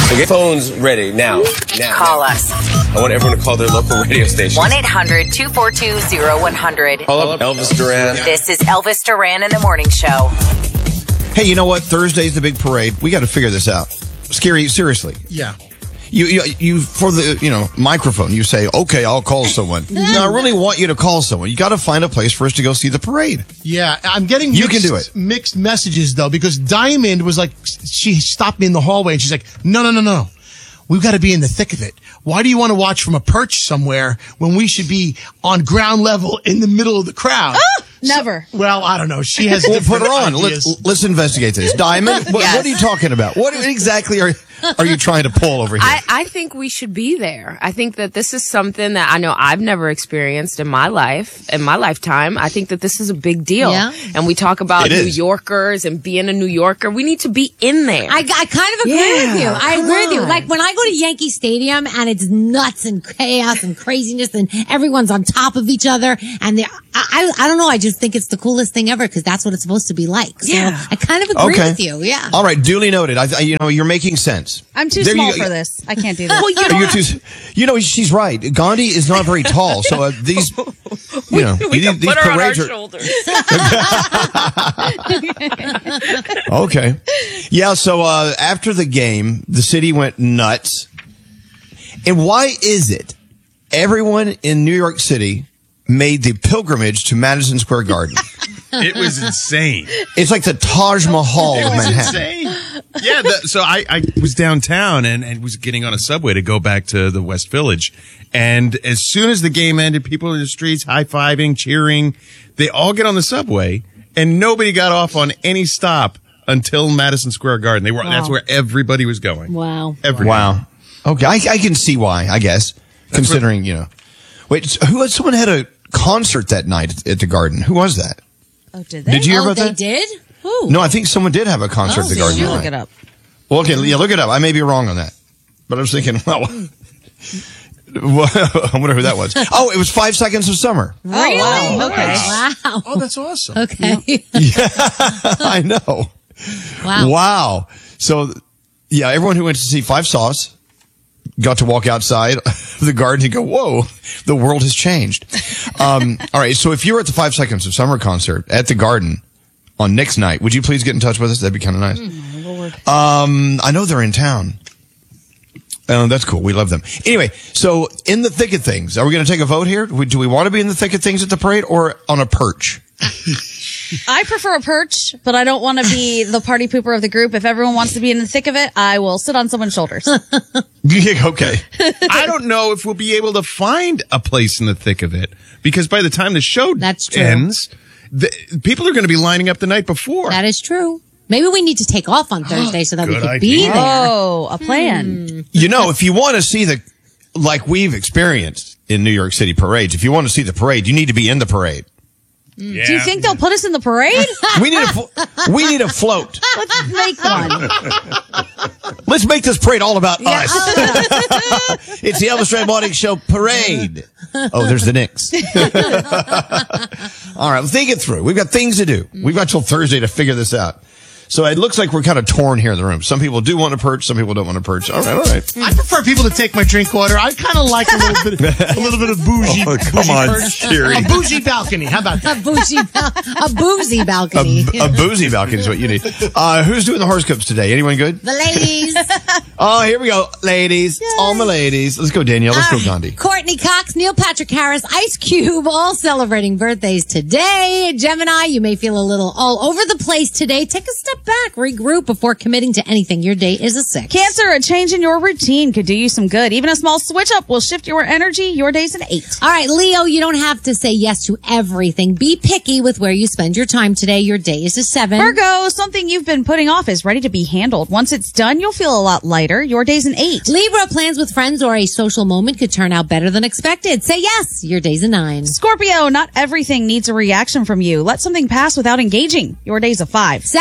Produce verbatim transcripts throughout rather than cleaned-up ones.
Okay, phones ready now. Now. Call now. us. I want everyone to call their local radio station. one eight hundred two four two zero one hundred. Call up Elvis Duran. This is Elvis Duran in the Morning Show. Hey, you know what? Thursday's the big parade. We got to figure this out. Scary, seriously. Yeah. You, you, you, for the, you know, microphone, you say, okay, I'll call someone. No, I really want you to call someone. You got to find a place for us to go see the parade. Yeah, I'm getting You mixed, can do it. mixed messages, though, because Diamond was like, she stopped me in the hallway and she's like, no, no, no, no. We've got to be in the thick of it. Why do you want to watch from a perch somewhere when we should be on ground level in the middle of the crowd? Ah, never. So, well, I don't know. She has Well, put different her on. ideas. Let's, let's investigate this. Diamond, what, Yes. what are you talking about? What exactly are, are you trying to pull over here? I, I think we should be there. I think that this is something that I know I've never experienced in my life, in my lifetime. I think that this is a big deal. Yeah. And we talk about It New is. Yorkers and being a New Yorker. We need to be in there. I, I kind of agree Yeah, with you. I come agree with you. on. Like when I go to Yankee Stadium and it's nuts and chaos and craziness and everyone's on top of each other and they, I, I, I don't know. I just think it's the coolest thing ever because that's what it's supposed to be like. So Yeah. I kind of agree Okay. with you. Yeah. All right, duly noted. I, I- you know, you're making sense. I'm too There you small go. for this. I can't do that. well, you You're don't too, you know, she's right. Gandhi is not very tall, so uh, these, you know, we these, can these put her on our parades are shoulders. okay. Yeah. So uh, after the game, the city went nuts. And why is it everyone in New York City made the pilgrimage to Madison Square Garden? It was insane. It's like the Taj Mahal It of was Manhattan. insane. Yeah, the, so I, I was downtown and, and was getting on a subway to go back to the West Village. And as soon as the game ended, people in the streets high-fiving, cheering. They all get on the subway, and nobody got off on any stop until Madison Square Garden. They were That's where everybody was going. Wow. Everybody. Wow. Okay. I, I can see why, I guess, considering, you know. Wait, so who had, someone had a concert that night at the Garden. Who was that? Oh, did they? Did you hear Oh, about they that? did? Who? No, I think someone did have a concert Oh, at the did Garden. you? that Look night. it up. Well, okay, yeah, look it up. I may be wrong on that. But I was thinking, well, I wonder who that was. Oh, it was Five Seconds of Summer. Really? wow. Okay. Wow. Oh, that's awesome. Okay. I know. Wow. Wow. So, yeah, everyone who went to see Five Sauce got to walk outside of the Garden and go, whoa, the world has changed. Um, all right, so if you were at the Five Seconds of Summer concert at the Garden on Nick's night, would you please get in touch with us? That'd be kind of nice. Um, I know they're in town. Oh, that's cool. We love them. Anyway, so in the thick of things, are we going to take a vote here? Do we want to be in the thick of things at the parade or on a perch? I prefer a perch, but I don't want to be the party pooper of the group. If everyone wants to be in the thick of it, I will sit on someone's shoulders. Yeah, okay. I don't know if we'll be able to find a place in the thick of it because by the time the show That's true. ends, the, people are going to be lining up the night before. That is true. Maybe we need to take off on Thursday so that we Good could idea. be there. Oh, a plan. You know, if you want to see the, like we've experienced in New York City parades, if you want to see the parade, you need to be in the parade. Yeah. Do you think they'll put us in the parade? We need a, flo- we need a float. Let's make one. Let's make this parade all about us. It's the Elvis Duran Morning Show parade. Oh, there's the Knicks. All right, think it through. We've got things to do. We've got till Thursday to figure this out. So it looks like we're kind of torn here in the room. Some people do want to perch. Some people don't want to perch. All right, all right. I prefer people to take my drink order. I kind of like a little bit, a little bit of bougie. Oh, come bougie on, perch. Sherry. A bougie balcony. How about A that? bougie, bal- a boozy balcony. A, a boozy balcony is what you need. Uh, who's doing the horoscopes today? Anyone good? The ladies. Oh, here we go. Ladies. All my ladies. Let's go, Danielle. Let's go, Gandhi. Courtney Cox, Neil Patrick Harris, Ice Cube, all celebrating birthdays today. Gemini, you may feel a little all over the place today. Take a step back, regroup before committing to anything. Your day is a six. Cancer, a change in your routine could do you some good. Even a small switch up will shift your energy. Your day's an eight. All right, Leo, you don't have to say yes to everything. Be picky with where you spend your time today. Your day is a seven. Virgo, something you've been putting off is ready to be handled. Once it's done, you'll feel a lot lighter. Your day's an eight. Libra, plans with friends or a social moment could turn out better than expected. Say yes. Your day's a nine. Scorpio, not everything needs a reaction from you. Let something pass without engaging. Your day's a five. Sagittarius,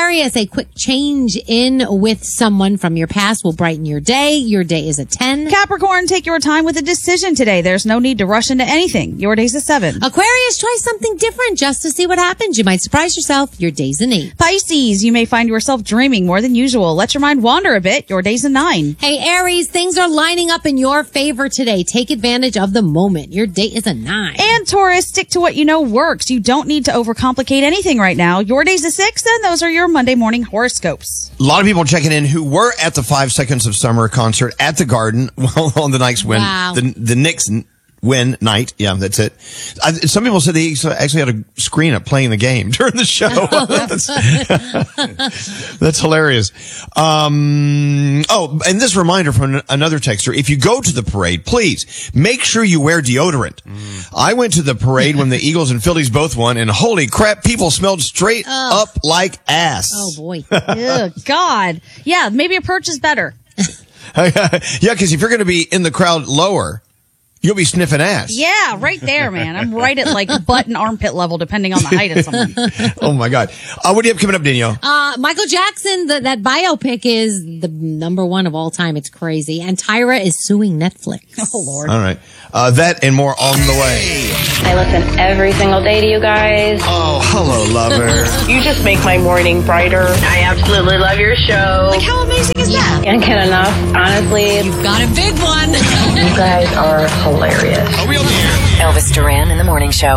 Aquarius, a quick change in with someone from your past will brighten your day. Your day is a ten. Capricorn, take your time with a decision today. There's no need to rush into anything. Your day's a seven. Aquarius, try something different just to see what happens. You might surprise yourself. Your day's an eight. Pisces, you may find yourself dreaming more than usual. Let your mind wander a bit. Your day's a nine. Hey, Aries, things are lining up in your favor today. Take advantage of the moment. Your day is a nine. And Taurus, stick to what you know works. You don't need to overcomplicate anything right now. Your day's a six, and those are your Monday morning horoscopes. A lot of people checking in who were at the Five Seconds of Summer concert at the Garden well, on the Knicks win. Wow. The, the Knicks win night. Yeah, that's it. I, some people said they actually had a screen up playing the game during the show. that's, that's hilarious. Um, oh, and this reminder from another texter. If you go to the parade, please make sure you wear deodorant. Mm. I went to the parade when the Eagles and Phillies both won, and holy crap, people smelled straight oh. up like ass. Oh, boy. Ugh, God. Yeah, maybe a perch is better. Yeah, because if you're going to be in the crowd lower, you'll be sniffing ass. Yeah, right there, man. I'm right at like butt and armpit level, depending on the height of someone. Oh, my God. Uh, what do you have coming up, Danielle? Uh, Michael Jackson, the, that biopic is the number one of all time. It's crazy. And Tyra is suing Netflix. Oh, Lord. All right. Uh, that and more on the way. I listen every single day to you guys. Oh, hello, lover. You just make my morning brighter. I absolutely love your show. Like, how amazing is that? Can't get enough, honestly. You've got a big one. You guys are hilarious. Are we on the air? Elvis Duran in the Morning Show.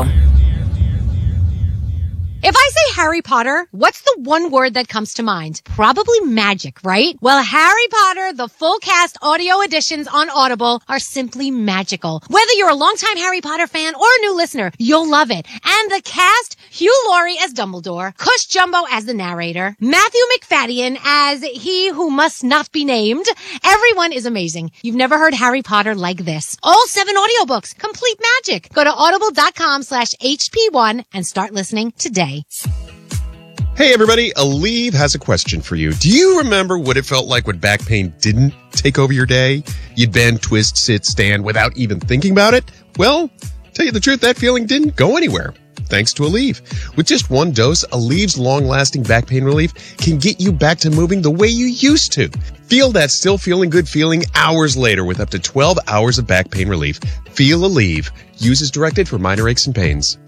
If I say Harry Potter, what's the one word that comes to mind? Probably magic, right? Well, Harry Potter, the full cast audio editions on Audible are simply magical. Whether you're a longtime Harry Potter fan or a new listener, you'll love it. And the cast, Hugh Laurie as Dumbledore, Cush Jumbo as the narrator, Matthew McFadden as he who must not be named. Everyone is amazing. You've never heard Harry Potter like this. All seven audiobooks, complete magic. Go to audible.com slash HP1 and start listening today. Hey everybody, Aleve has a question for you. Do you remember what it felt like when back pain didn't take over your day? You'd bend, twist, sit, stand without even thinking about it? Well, tell you the truth, that feeling didn't go anywhere. Thanks to Aleve. With just one dose, Aleve's long-lasting back pain relief can get you back to moving the way you used to. Feel that still feeling good feeling hours later with up to twelve hours of back pain relief. Feel Aleve. Use as directed for minor aches and pains.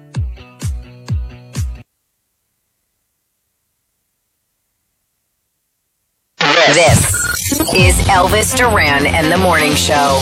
This is Elvis Duran and the Morning Show.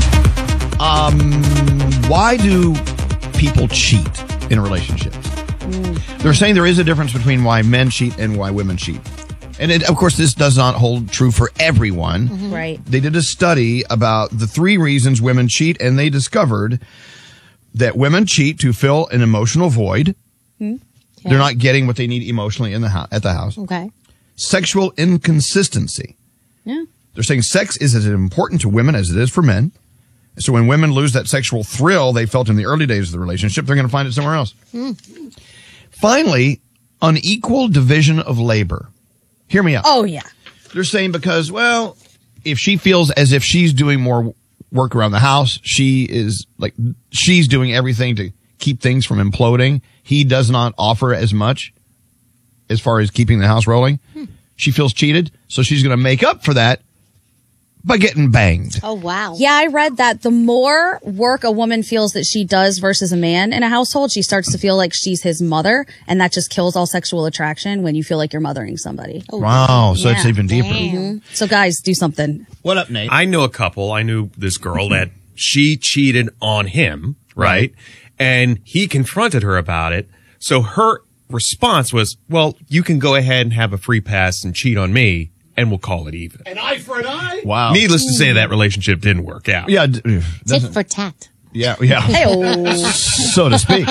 Um, why do people cheat in relationships? Mm. They're saying there is a difference between why men cheat and why women cheat. And it, of course, this does not hold true for everyone. Mm-hmm. Right. They did a study about the three reasons women cheat, and they discovered that women cheat to fill an emotional void. Mm. Okay. They're not getting what they need emotionally in the ho- at the house. Okay. Sexual inconsistency. Yeah. They're saying sex is as important to women as it is for men. So when women lose that sexual thrill they felt in the early days of the relationship, they're going to find it somewhere else. Mm. Finally, unequal division of labor. Hear me out. Oh, yeah. They're saying because, well, if she feels as if she's doing more work around the house, she is like, she's doing everything to keep things from imploding. He does not offer as much as far as keeping the house rolling. Hmm. She feels cheated, so she's going to make up for that by getting banged. Oh, wow. Yeah, I read that the more work a woman feels that she does versus a man in a household, she starts to feel like she's his mother, and that just kills all sexual attraction when you feel like you're mothering somebody. Oh, wow, so yeah. It's even deeper. Mm-hmm. So guys, do something. What up, Nate? I know a couple. I knew this girl that she cheated on him, right? right? And he confronted her about it. So her response was, well, you can go ahead and have a free pass and cheat on me, and we'll call it even. An eye for an eye? Wow. Needless to say, that relationship didn't work out. Yeah. Tit for tat. Yeah, yeah. Hey-oh. So to speak.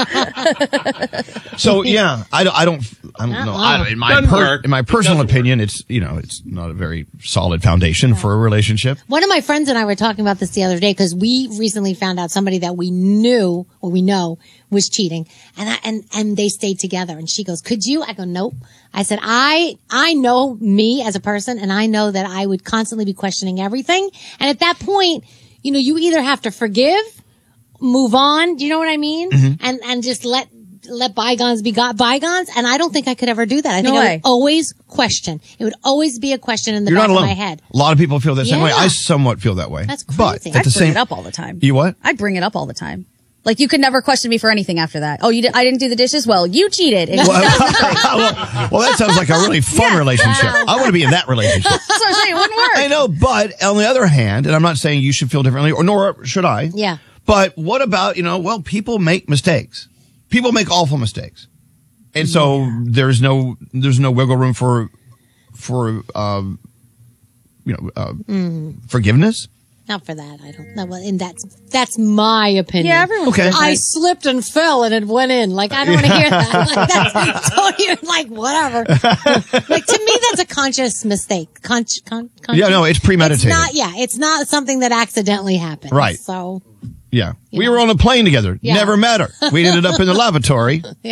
So, yeah, I don't, I don't, I don't know. I, in my, per, in my personal opinion, it's, you know, it's not a very solid foundation for a relationship. One of my friends and I were talking about this the other day because we recently found out somebody that we knew or we know was cheating, and I, and and they stayed together. And she goes, "Could you?" I go, "Nope." I said, "I I know me as a person, and I know that I would constantly be questioning everything. And at that point, you know, you either have to forgive, move on. Do you know what I mean? Mm-hmm. And and just let let bygones be got bygones. And I don't think I could ever do that. I No think I way. would always question. It would always be a question in the You're back not of alone. my head. A lot of people feel the same way. Yeah. I somewhat feel that way. That's But crazy. at I'd the bring same, it up all the time. You what? I'd bring it up all the time. Like, you could never question me for anything after that. Oh, you did, I didn't do the dishes? Well, you cheated. It was- well, well, well, that sounds like a really fun Yeah. relationship. I want to be in that relationship. That's what I'm saying. It wouldn't work. I know, but on the other hand, and I'm not saying you should feel differently, or nor should I. Yeah. But what about, you know, well, people make mistakes. People make awful mistakes. And so yeah. there's no, there's no wiggle room for, for, um, you know, uh, mm. forgiveness. Not for that. I don't know. Well, and that's, that's my opinion. Yeah, everyone Okay. I slipped and fell and it went in. Like, I don't want to hear that. Like, that's totally, like, whatever. Like, to me, that's a conscious mistake. Con- con- con- Yeah, no, it's premeditated. It's not, yeah, it's not something that accidentally happened. Right. So. Yeah. You we know. were on a plane together. Yeah. Never met her. We ended up in the lavatory Yeah.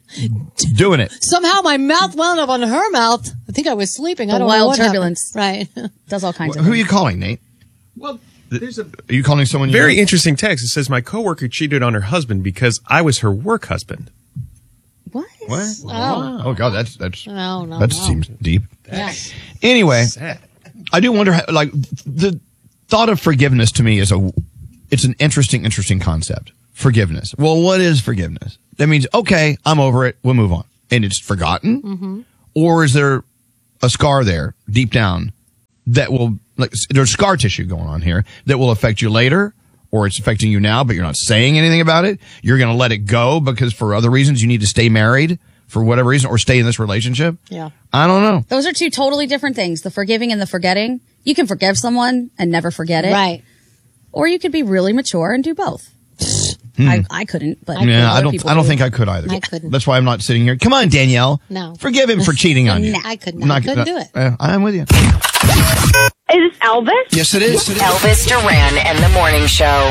doing it. Somehow my mouth wound up on her mouth. I think I was sleeping. I The don't know wild what happened. turbulence. Right. Does all kinds Who of are things. you calling, Nate? Well, there's a Are you calling someone you very know? interesting text. It says, my coworker cheated on her husband because I was her work husband. What? What? Oh. Oh, God, that's, that's, No, no, that no. seems deep. Yeah. Anyway, Sad. I do wonder, how, like, the thought of forgiveness to me is a, it's an interesting, interesting concept. Forgiveness. Well, what is forgiveness? That means, okay, I'm over it. We'll move on. And it's forgotten? Mm-hmm. Or is there a scar there deep down that will, like, there's scar tissue going on here that will affect you later, or it's affecting you now, but you're not saying anything about it? You're going to let it go because for other reasons you need to stay married for whatever reason, or stay in this relationship? Yeah. I don't know. Those are two totally different things. The forgiving and the forgetting. You can forgive someone and never forget it. Right. Or you could be really mature and do both. I, I couldn't, but Yeah, I other don't. people I don't do. think I could either. I couldn't. That's why I'm not sitting here. Come on, Danielle. No. Forgive him for cheating on you. No, I couldn't. I couldn't do it. Uh, I'm with you. Is this Elvis? Yes, it is. It is. Elvis Duran and the Morning Show.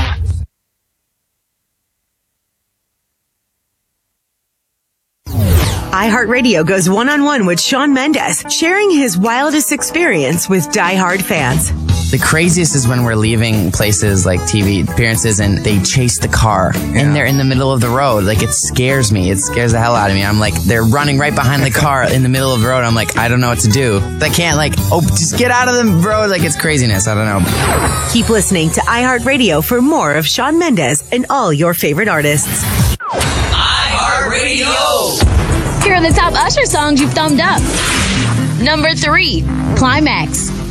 iHeartRadio goes one-on-one with Shawn Mendes, sharing his wildest experience with diehard fans. The craziest is when we're leaving places like T V appearances and they chase the car and they're in the middle of the road. Like, it scares me. It scares the hell out of me. I'm like, they're running right behind the car in the middle of the road. I'm like, I don't know what to do. I can't, like, oh, just get out of the road. Like, it's craziness. I don't know. Keep listening to iHeartRadio for more of Shawn Mendes and all your favorite artists. iHeartRadio! Here are the top Usher songs you've thumbed up. Number three, Climax.